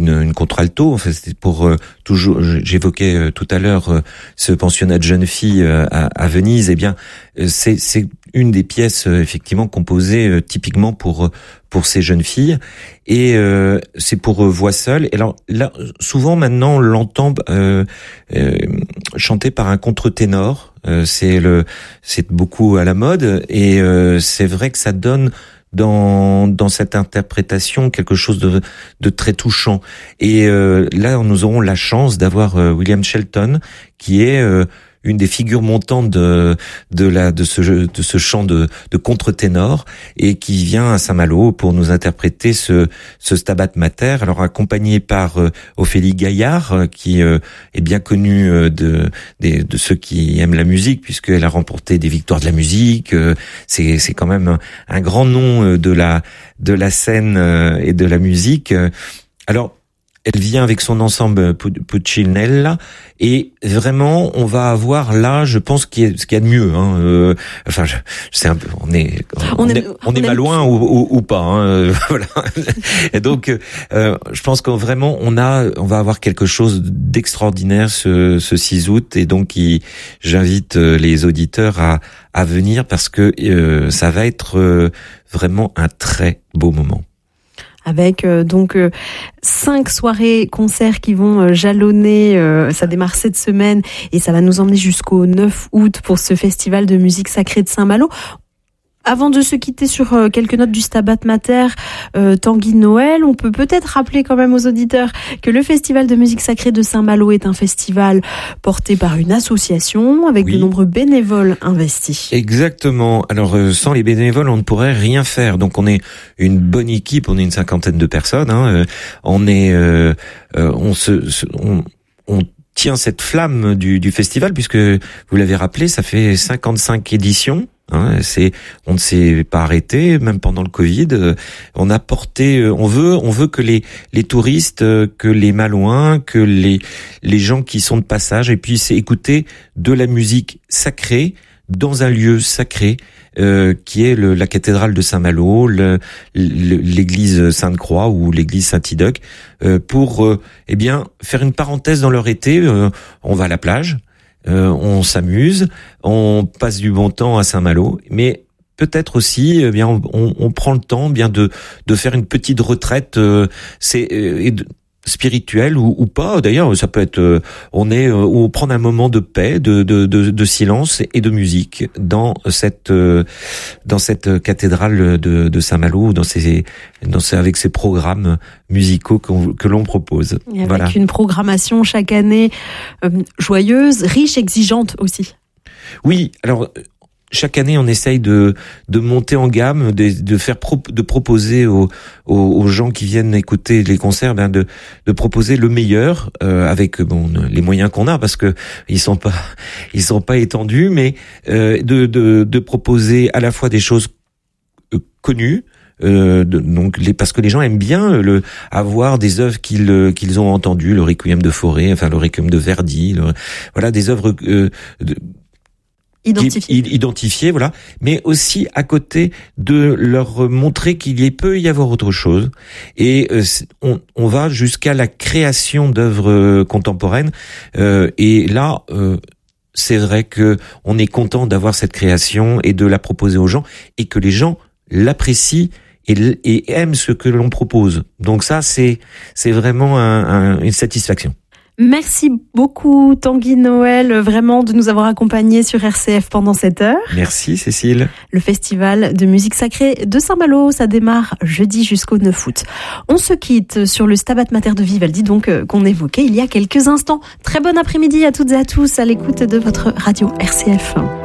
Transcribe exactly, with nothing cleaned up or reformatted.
une, une contralto. Enfin, c'était pour euh, toujours. J'évoquais euh, tout à l'heure euh, ce pensionnat de jeunes filles euh, à, à Venise. Eh bien, euh, c'est, c'est une des pièces euh, effectivement composées euh, typiquement pour pour ces jeunes filles. Et euh, c'est pour euh, voix seule. Et alors là, souvent maintenant, on l'entend euh, euh, chanté par un contre-ténor. Euh, c'est le, c'est beaucoup à la mode. Et euh, c'est vrai que ça donne dans dans cette interprétation quelque chose de de très touchant. Et euh, là, nous aurons la chance d'avoir euh, William Shelton, qui est euh, une des figures montantes de de la de ce de ce chant de de contre-ténor, et qui vient à Saint-Malo pour nous interpréter ce ce Stabat Mater, alors accompagné par euh, Ophélie Gaillard, euh, qui euh, est bien connue euh, de des de ceux qui aiment la musique, puisqu'elle a remporté des victoires de la musique. Euh, c'est c'est quand même un, un grand nom euh, de la de la scène euh, et de la musique. Alors elle vient avec son ensemble Puccinella, et vraiment, on va avoir là, je pense, ce qu'il y a, ce qu'il y a de mieux. Hein. Euh, enfin, je, je sais un peu, on est, on, on est, on est, on est mal loin ou, ou, ou pas. Hein, voilà. Et donc, euh, je pense que vraiment, on a, on va avoir quelque chose d'extraordinaire ce, ce six août, et donc, il, j'invite les auditeurs à, à venir, parce que euh, ça va être euh, vraiment un très beau moment. Avec euh, donc euh, cinq soirées concerts qui vont euh, jalonner. Euh, ça démarre cette semaine et ça va nous emmener jusqu'au neuf août pour ce festival de musique sacrée de Saint-Malo. Avant de se quitter sur euh, quelques notes du Stabat Mater, euh, Tanguy Noël, on peut peut-être rappeler quand même aux auditeurs que le Festival de musique sacrée de Saint-Malo est un festival porté par une association avec oui. de nombreux bénévoles investis. Exactement. Alors, euh, sans les bénévoles, on ne pourrait rien faire. Donc, on est une bonne équipe, on est une cinquantaine de personnes. Hein. Euh, on est, euh, euh, on se, se on, on tient cette flamme du, du festival, puisque vous l'avez rappelé, ça fait cinquante-cinq éditions. Hein, c'est, on ne s'est pas arrêté, même pendant le Covid. Euh, on a porté, euh, on veut, on veut que les les touristes, euh, que les Malouins, que les les gens qui sont de passage, et puissent écouter de la musique sacrée dans un lieu sacré, euh, qui est le, la cathédrale de Saint-Malo, le, le, l'église Sainte-Croix ou l'église Saint-Idoc, euh, pour euh, eh bien faire une parenthèse dans leur été. Euh, on va à la plage. Euh, on s'amuse, on passe du bon temps à Saint-Malo, mais peut-être aussi, eh bien, on, on prend le temps, bien de de faire une petite retraite, euh, c'est euh, spirituelle ou, ou pas. D'ailleurs, ça peut être, euh, on est, euh, on prend un moment de paix, de de de, de silence et de musique dans cette euh, dans cette cathédrale de de Saint-Malo, dans ces dans ces, avec ces programmes musicaux que l'on propose. Et avec voilà. Une programmation chaque année euh, joyeuse, riche, exigeante aussi. Oui, alors chaque année on essaye de de monter en gamme, de, de faire pro, de proposer aux, aux aux gens qui viennent écouter les concerts, ben de de proposer le meilleur euh, avec bon les moyens qu'on a, parce que ils sont pas ils sont pas étendus, mais euh, de de de proposer à la fois des choses connues. Euh, de, donc les, parce que les gens aiment bien le avoir des œuvres qu'ils qu'ils ont entendues, le Requiem de Fauré, enfin le Requiem de Verdi, le, voilà des œuvres euh, de, identifiées, identifiées, voilà, mais aussi à côté de leur montrer qu'il y peut y avoir autre chose. Et euh, on, on va jusqu'à la création d'œuvres contemporaines. Euh, et là. Euh, c'est vrai que on est content d'avoir cette création et de la proposer aux gens, et que les gens l'apprécient et, et aiment ce que l'on propose. Donc ça, c'est c'est vraiment un, un, une satisfaction. Merci beaucoup Tanguy Noël, vraiment de nous avoir accompagnés sur R C F pendant cette heure. Merci Cécile. Le festival de musique sacrée de Saint-Malo, ça démarre jeudi jusqu'au neuf août. On se quitte sur le Stabat Mater de Vivaldi, donc qu'on évoquait il y a quelques instants. Très bon après-midi à toutes et à tous à l'écoute de votre radio R C F.